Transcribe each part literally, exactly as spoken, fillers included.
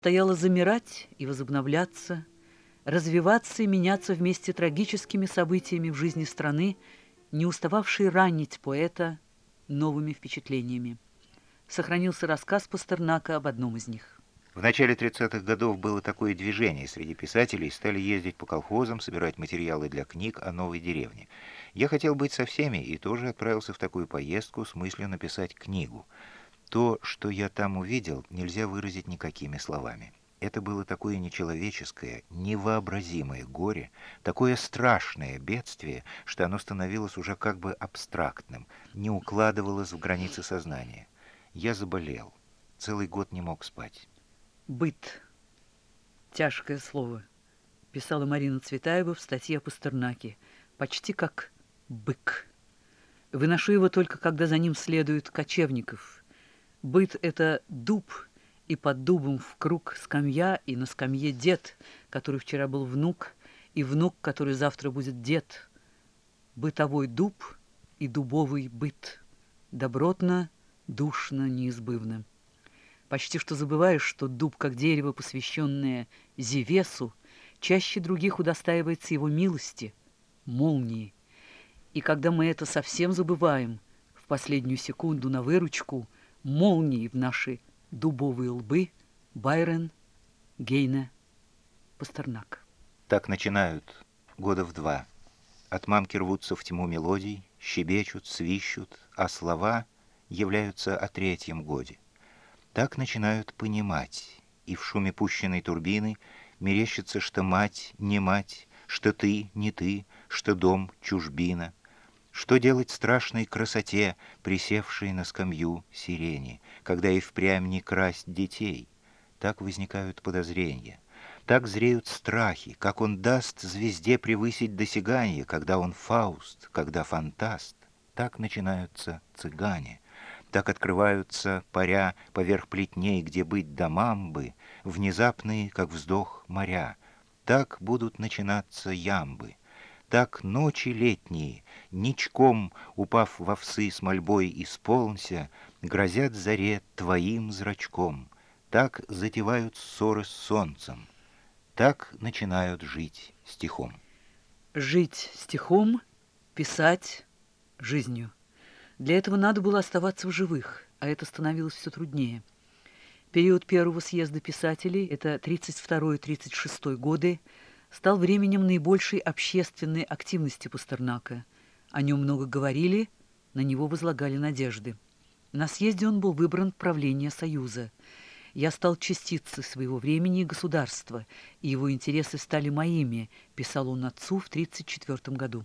Стояло замирать и возобновляться, развиваться и меняться вместе трагическими событиями в жизни страны, не устававшей ранить поэта новыми впечатлениями. Сохранился рассказ Пастернака об одном из них. В начале тридцатых годов было такое движение среди писателей, стали ездить по колхозам, собирать материалы для книг о новой деревне. Я хотел быть со всеми и тоже отправился в такую поездку с мыслью написать книгу. То, что я там увидел, нельзя выразить никакими словами. Это было такое нечеловеческое, невообразимое горе, такое страшное бедствие, что оно становилось уже как бы абстрактным, не укладывалось в границы сознания. Я заболел, целый год не мог спать. «Быт. Тяжкое слово», — писала Марина Цветаева в статье о Пастернаке. «Почти как бык. Выношу его только, когда за ним следуют кочевников. Быт — это дуб, и под дубом в круг скамья, и на скамье дед, который вчера был внук, и внук, который завтра будет дед. Бытовой дуб и дубовый быт. Добротно, душно, неизбывно. Почти что забываешь, что дуб, как дерево, посвященное Зевесу, чаще других удостаивается его милости, молнии. И когда мы это совсем забываем, в последнюю секунду на выручку молнии в наши дубовые лбы Байрон, Гейне, Пастернак. Так начинают года в два. От мамки рвутся в тьму мелодий, щебечут, свищут, а слова являются о третьем годе. Так начинают понимать, и в шуме пущенной турбины мерещится, что мать не мать, что ты не ты, что дом чужбина. Что делать страшной красоте, присевшей на скамью сирени, когда и впрямь не красть детей? Так возникают подозрения, так зреют страхи, как он даст звезде превысить досяганье, когда он Фауст, когда фантаст. Так начинаются цыгане, так открываются паря поверх плетней, где быть домам бы, внезапные, как вздох моря. Так будут начинаться ямбы. Так ночи летние, ничком, упав во всы с мольбой исполнся, грозят заре твоим зрачком. Так затевают ссоры с солнцем. Так начинают жить стихом. Жить стихом, писать жизнью. Для этого надо было оставаться в живых, а это становилось все труднее. Период первого съезда писателей, это тридцать второй — тридцать шестой годы, стал временем наибольшей общественной активности Пастернака. О нем много говорили, на него возлагали надежды. На съезде он был выбран в правление Союза. «Я стал частицей своего времени и государства, и его интересы стали моими», писал он отцу в тридцать четвёртом году.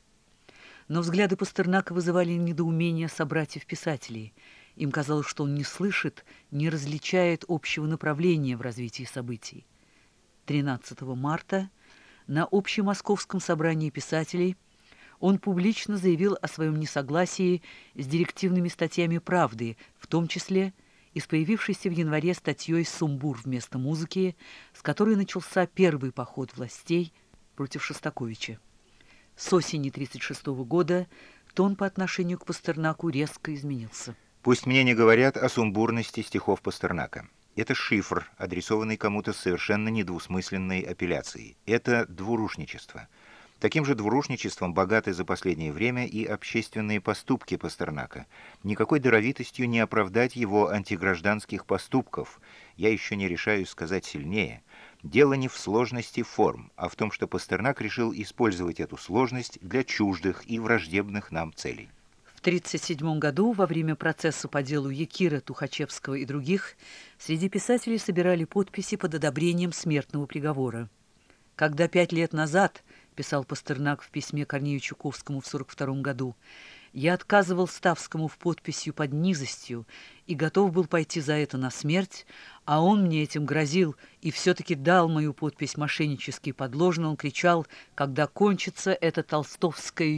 Но взгляды Пастернака вызывали недоумение собратьев-писателей. Им казалось, что он не слышит, не различает общего направления в развитии событий. тринадцатого марта на общемосковском собрании писателей он публично заявил о своем несогласии с директивными статьями «Правды», в том числе и с появившейся в январе статьей «Сумбур вместо музыки», с которой начался первый поход властей против Шостаковича. С осени тридцать шестого года тон по отношению к Пастернаку резко изменился. Пусть мне не говорят о сумбурности стихов Пастернака. Это шифр, адресованный кому-то с совершенно недвусмысленной апелляцией. Это двурушничество. Таким же двурушничеством богаты за последнее время и общественные поступки Пастернака. Никакой даровитостью не оправдать его антигражданских поступков. Я еще не решаюсь сказать сильнее. Дело не в сложности форм, а в том, что Пастернак решил использовать эту сложность для чуждых и враждебных нам целей. В тысяча девятьсот тридцать седьмом году, во время процесса по делу Якира, Тухачевского и других, среди писателей собирали подписи под одобрением смертного приговора. «Когда пять лет назад, — писал Пастернак в письме Корнею Чуковскому в сорок втором году, — я отказывал Ставскому в подписью под низостью и готов был пойти за это на смерть, а он мне этим грозил и все-таки дал мою подпись мошеннически подложно. Он кричал: когда кончится эта толстовская